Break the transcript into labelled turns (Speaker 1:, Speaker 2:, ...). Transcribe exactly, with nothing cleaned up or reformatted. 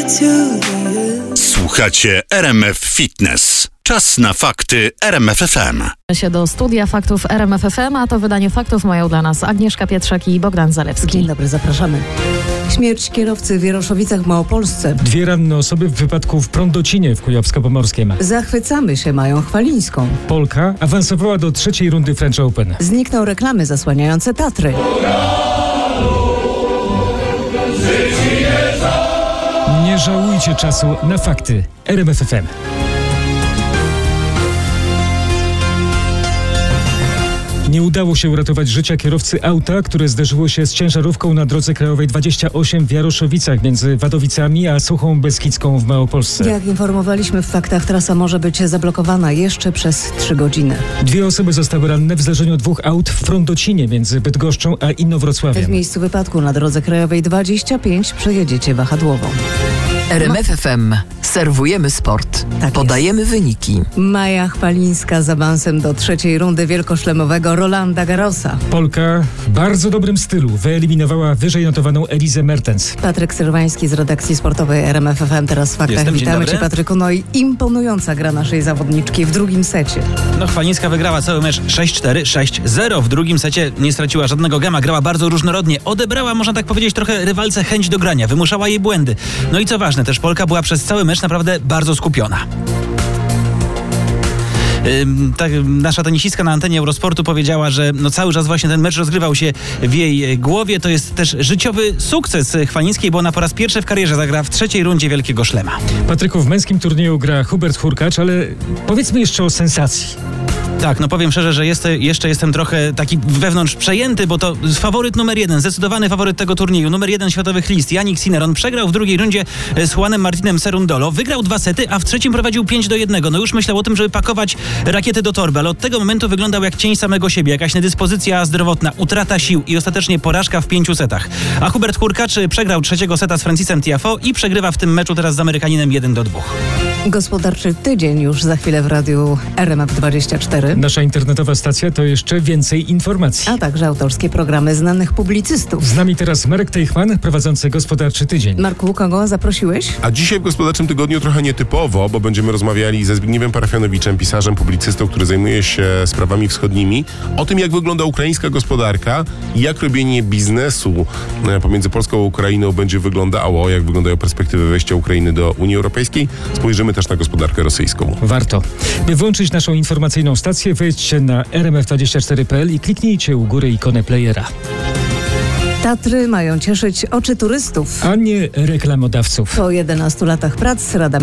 Speaker 1: Słuchacie R M F Fitness. Czas na fakty R M F F M.
Speaker 2: się do studia faktów R M F F M, a to wydanie faktów mają dla nas Agnieszka Pietrzak i Bogdan Zalewski.
Speaker 3: Dzień dobry, zapraszamy. Śmierć kierowcy w Wieroszowicach w Małopolsce.
Speaker 4: Dwie ranne osoby w wypadku w Prądocinie w Kujawsko-Pomorskiem.
Speaker 3: Zachwycamy się Mają Chwalińską.
Speaker 4: Polka awansowała do trzeciej rundy French Open.
Speaker 3: Znikną reklamy zasłaniające Tatry.
Speaker 4: Nie żałujcie czasu na fakty. R M F F M. Nie udało się uratować życia kierowcy auta, które zderzyło się z ciężarówką na drodze krajowej dwadzieścia osiem w Jaroszowicach między Wadowicami a Suchą Beskidzką w Małopolsce.
Speaker 3: Jak informowaliśmy w faktach, trasa może być zablokowana jeszcze przez trzy godziny.
Speaker 4: Dwie osoby zostały ranne w zdarzeniu dwóch aut w Prądocinie między Bydgoszczą a Inowrocławiem.
Speaker 3: W miejscu wypadku na drodze krajowej dwadzieścia pięć przejedziecie wahadłową.
Speaker 5: R M F F M. Serwujemy sport.
Speaker 3: Tak
Speaker 5: Podajemy
Speaker 3: jest.
Speaker 5: wyniki.
Speaker 3: Maja Chwalińska z awansem do trzeciej rundy wielkoszlemowego Rolanda Garrosa.
Speaker 4: Polka w bardzo dobrym stylu wyeliminowała wyżej notowaną Elizę Mertens.
Speaker 3: Patryk Syrwański z redakcji sportowej R M F F M teraz w faktach.
Speaker 6: Jestem, dzień
Speaker 3: Witamy
Speaker 6: dobry.
Speaker 3: Cię, Patryku. No i imponująca gra naszej zawodniczki w drugim secie.
Speaker 6: No, Chwalińska wygrała cały mecz sześć cztery, sześć zero. W drugim secie nie straciła żadnego gema, grała bardzo różnorodnie. Odebrała, można tak powiedzieć, trochę rywalce chęć do grania, wymuszała jej błędy. No i co ważne, też Polka była przez cały mecz naprawdę bardzo skupiona. Ym, tak, nasza tenisistka na antenie Eurosportu powiedziała, że no cały czas właśnie ten mecz rozgrywał się w jej głowie. To jest też życiowy sukces Chwalińskiej, bo ona po raz pierwszy w karierze zagra w trzeciej rundzie Wielkiego Szlema.
Speaker 4: Patryku, w męskim turnieju gra Hubert Hurkacz, ale powiedzmy jeszcze o sensacji.
Speaker 6: Tak, no powiem szczerze, że jest, jeszcze jestem trochę taki wewnątrz przejęty, bo to faworyt numer jeden, zdecydowany faworyt tego turnieju, numer jeden światowych list, Jannik Sinner. On przegrał w drugiej rundzie z Juanem Martinem Cerundolo, wygrał dwa sety, a w trzecim prowadził pięć do jednego. No już myślał o tym, żeby pakować rakiety do torby, ale od tego momentu wyglądał jak cień samego siebie, jakaś niedyspozycja zdrowotna, utrata sił i ostatecznie porażka w pięciu setach. A Hubert Hurkacz przegrał trzeciego seta z Francisem Tiafoe i przegrywa w tym meczu teraz z Amerykaninem jeden do dwóch.
Speaker 3: Gospodarczy tydzień już za chwilę w radiu R M F dwadzieścia cztery.
Speaker 4: Nasza internetowa stacja to jeszcze więcej informacji.
Speaker 3: A także autorskie programy znanych publicystów.
Speaker 4: Z nami teraz Marek Teichmann, prowadzący Gospodarczy Tydzień.
Speaker 3: Marku, kogo zaprosiłeś?
Speaker 7: A dzisiaj w Gospodarczym Tygodniu trochę nietypowo, bo będziemy rozmawiali ze Zbigniewem Parafianowiczem, pisarzem, publicystą, który zajmuje się sprawami wschodnimi, o tym, jak wygląda ukraińska gospodarka i jak robienie biznesu pomiędzy Polską a Ukrainą będzie wyglądało, jak wyglądają perspektywy wejścia Ukrainy do Unii Europejskiej. Spojrzymy też na gospodarkę rosyjską.
Speaker 4: Warto. By włączyć naszą informacyjną stację, wejdźcie na r m f dwadzieścia cztery kropka p l i kliknijcie u góry ikonę playera.
Speaker 3: Tatry mają cieszyć oczy turystów.
Speaker 4: A nie reklamodawców.
Speaker 3: Po jedenastu latach prac Rada